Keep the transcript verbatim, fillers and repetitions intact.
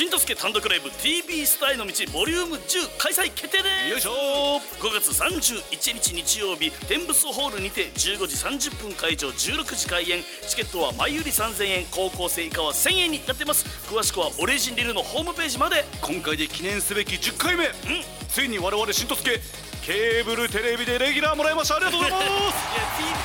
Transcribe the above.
しんとすけ単独ライブ ティービー スターへの道ボリュームじゅう開催決定です。 よいしょ。 ごがつさんじゅういちにち日曜日、天ブスホールにてじゅうごじさんじゅっぷん会場、じゅうろくじ開演。チケットは前売りさんぜんえん、高校生以下はせんえんになってます。詳しくはオレジンリルのホームページまで。 今回で記念すべきじゅっかいめ、 うん、 ついに我々しんとすけケーブルテレビでレギュラーもらいました。ありがとうございます。 いや